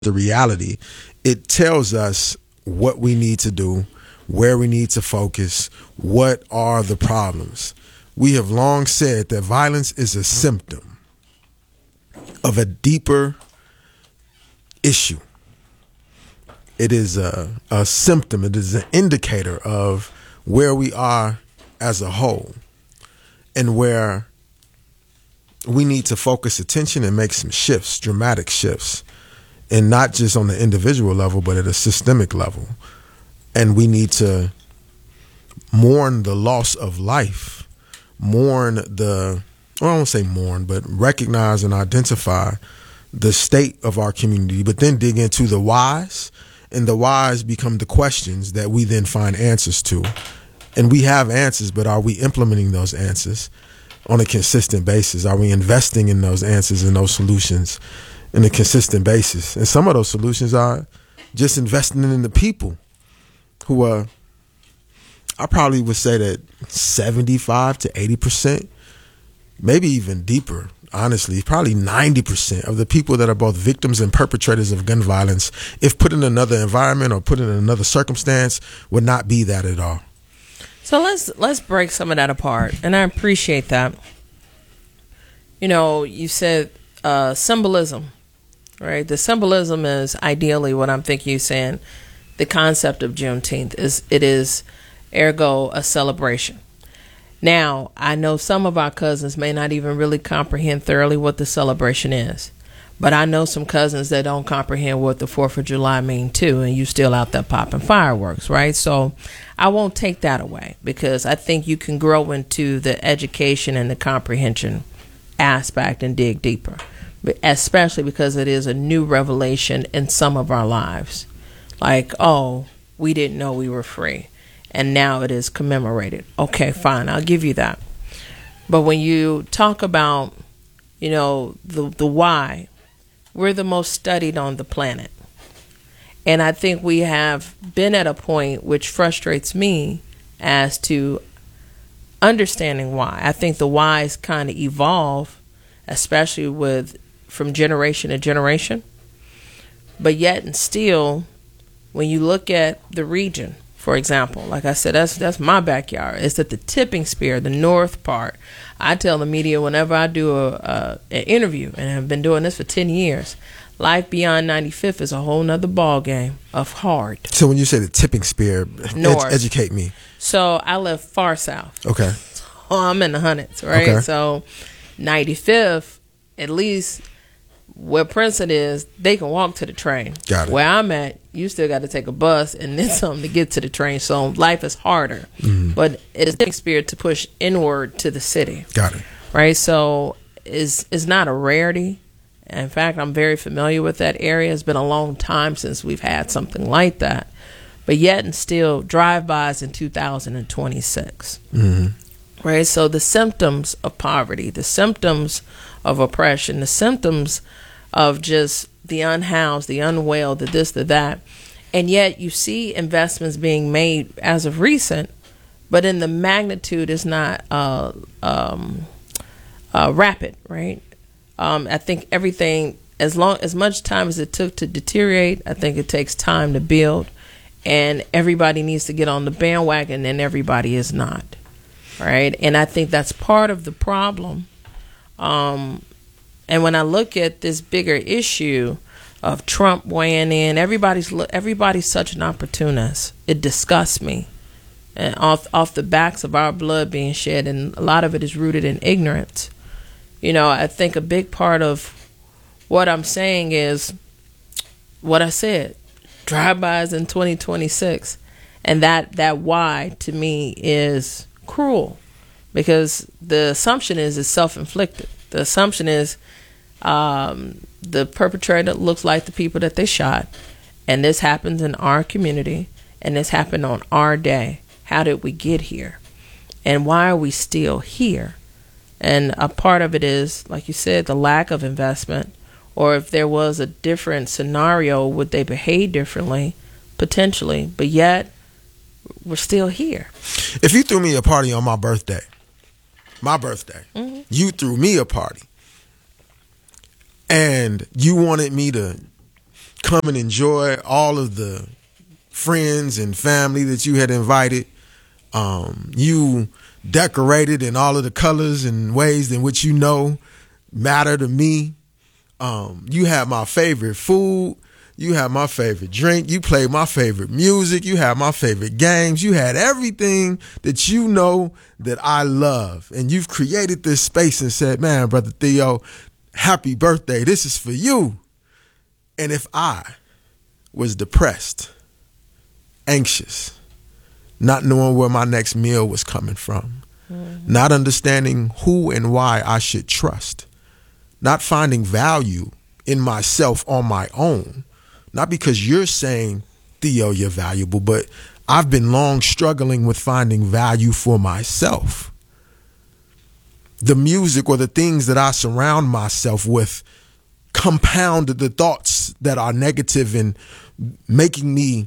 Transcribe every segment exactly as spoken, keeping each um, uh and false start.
the reality, it tells us what we need to do, where we need to focus, what are the problems. We have long said that violence is a symptom of a deeper issue. It is a, a symptom. It is an indicator of where we are as a whole and where we need to focus attention and make some shifts, dramatic shifts, and not just on the individual level, but at a systemic level. And we need to mourn the loss of life, mourn the, well, I won't say mourn, but recognize and identify the state of our community, but then dig into the whys, and the whys become the questions that we then find answers to. And we have answers, but are we implementing those answers on a consistent basis? Are we investing in those answers and those solutions in a consistent basis? And some of those solutions are just investing in the people who are, I probably would say that seventy-five to eighty percent, maybe even deeper, honestly, probably ninety percent of the people that are both victims and perpetrators of gun violence, if put in another environment or put in another circumstance, would not be that at all. So let's let's break some of that apart, and I appreciate that. You know, you said uh, symbolism, right? The symbolism is ideally what I'm thinking you're saying. The concept of Juneteenth is it is ergo a celebration. Now, I know some of our cousins may not even really comprehend thoroughly what the celebration is, but I know some cousins that don't comprehend what the fourth of July mean too, and you still out there popping fireworks, right? So I won't take that away, because I think you can grow into the education and the comprehension aspect and dig deeper, especially because it is a new revelation in some of our lives. Like, oh, we didn't know we were free, and now it is commemorated. Okay, fine, I'll give you that. But when you talk about, you know, the the why, we're the most studied on the planet. And I think we have been at a point which frustrates me as to understanding why. I think the whys kind of evolve, especially with from generation to generation. But yet and still, when you look at the region, for example, like I said, that's that's my backyard. It's at the tipping spear, the north part. I tell the media whenever I do a, a an interview, and I've been doing this for ten years, life beyond ninety-fifth is a whole nother ball game of hard. So when you say the tipping spear, north. Ed- educate me. So I live far south. Okay. So I'm in the hundreds, right? Okay. So ninety-fifth, at least where Princeton is, they can walk to the train. Got it. Where I'm at, you still got to take a bus and then something to get to the train. So life is harder, mm-hmm. but it's a spirit to push inward to the city. Got it. Right. So it's, it's not a rarity. In fact, I'm very familiar with that area. It's been a long time since we've had something like that. But yet and still, drive-bys in two thousand twenty-six. Mm-hmm. Right. So the symptoms of poverty, the symptoms of oppression, the symptoms of just the unhoused, the unwell, the this, the that. And yet you see investments being made as of recent, but in the magnitude is not uh, um, uh, rapid, right? Um, I think everything, as long as much time as it took to deteriorate, I think it takes time to build. And everybody needs to get on the bandwagon, and everybody is not, right? And I think that's part of the problem. Um, and when I look at this bigger issue of Trump weighing in, everybody's everybody's such an opportunist. It disgusts me, and off off the backs of our blood being shed, and a lot of it is rooted in ignorance. You know, I think a big part of what I'm saying is what I said: drive-bys in twenty twenty-six, and that that why to me is cruel. Because the assumption is it's self-inflicted. The assumption is um, the perpetrator looks like the people that they shot, and this happens in our community, and this happened on our day. How did we get here? And why are we still here? And a part of it is, like you said, the lack of investment, or if there was a different scenario, would they behave differently? Potentially, but yet we're still here. If you threw me a party on my birthday, my birthday, mm-hmm. you threw me a party, and you wanted me to come and enjoy all of the friends and family that you had invited. Um, you decorated in all of the colors and ways in which you know matter to me. Um, you had my favorite food. You had my favorite drink. You played my favorite music. You had my favorite games. You had everything that you know that I love. And you've created this space and said, man, Brother Theo, happy birthday. This is for you. And if I was depressed, anxious, not knowing where my next meal was coming from, mm-hmm. not understanding who and why I should trust, not finding value in myself on my own, not because you're saying, Theo, you're valuable, but I've been long struggling with finding value for myself. The music or the things that I surround myself with compound the thoughts that are negative and making me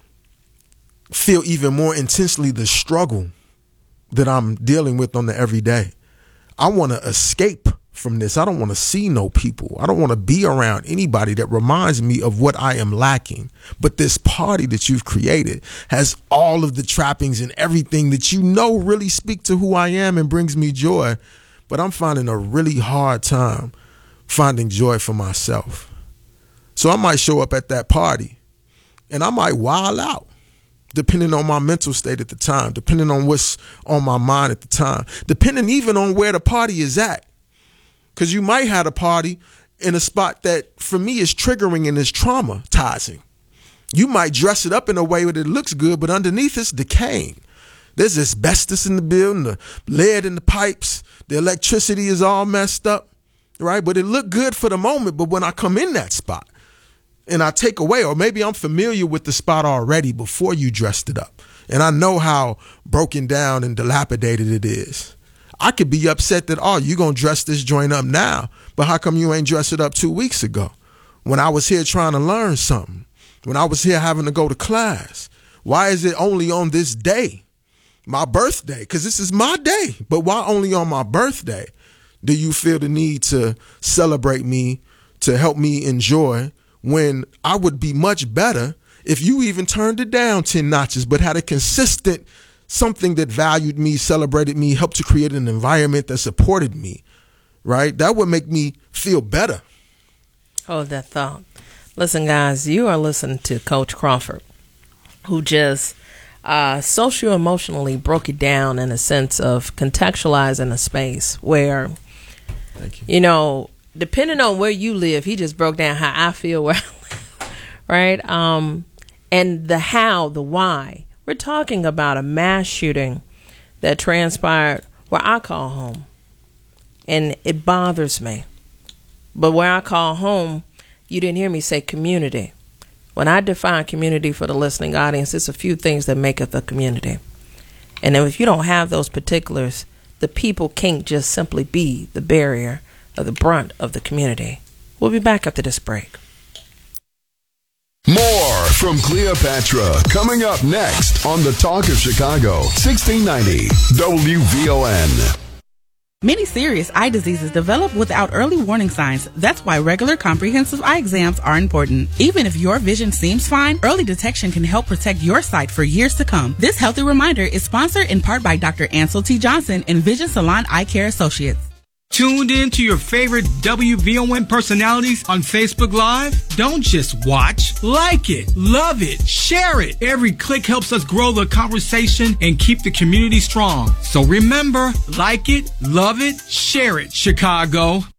feel even more intensely the struggle that I'm dealing with on the everyday. I want to escape from this. I don't want to see no people. I don't want to be around anybody that reminds me of what I am lacking. But this party that you've created has all of the trappings and everything that you know really speak to who I am and brings me joy. But I'm finding a really hard time finding joy for myself. So I might show up at that party and I might wild out, depending on my mental state at the time, depending on what's on my mind at the time, depending even on where the party is at. Because you might have a party in a spot that, for me, is triggering and is traumatizing. You might dress it up in a way that it looks good, but underneath it's decaying. There's asbestos in the building, the lead in the pipes, the electricity is all messed up, right? But it looked good for the moment, but when I come in that spot and I take away, or maybe I'm familiar with the spot already before you dressed it up, and I know how broken down and dilapidated it is, I could be upset that, oh, you're going to dress this joint up now, but how come you ain't dressed it up two weeks ago when I was here trying to learn something, when I was here having to go to class? Why is it only on this day, my birthday? Because this is my day, but why only on my birthday do you feel the need to celebrate me, to help me enjoy, when I would be much better if you even turned it down ten notches, but had a consistent something that valued me, celebrated me, helped to create an environment that supported me, right? That would make me feel better. Hold that thought. Listen, guys, you are listening to Coach Crawford, who just uh, socio-emotionally broke it down in a sense of contextualizing a space where, Thank you. you know, depending on where you live, he just broke down how I feel where I live, right? Um, and the how, the why. We're talking about a mass shooting that transpired where I call home. And it bothers me. But where I call home, you didn't hear me say community. When I define community for the listening audience, it's a few things that make it the community. And if you don't have those particulars, the people can't just simply be the barrier or the brunt of the community. We'll be back after this break. More from Cleopatra coming up next on the Talk of Chicago, sixteen ninety W V O N. Many serious eye diseases develop without early warning signs. That's why regular comprehensive eye exams are important. Even if your vision seems fine, early detection can help protect your sight for years to come. This healthy reminder is sponsored in part by Doctor Ansel T. Johnson and Vision Salon Eye Care Associates. Tuned in to your favorite W V O N personalities on Facebook Live? Don't just watch. Like it, love it, share it. Every click helps us grow the conversation and keep the community strong. So remember, like it, love it, share it, Chicago.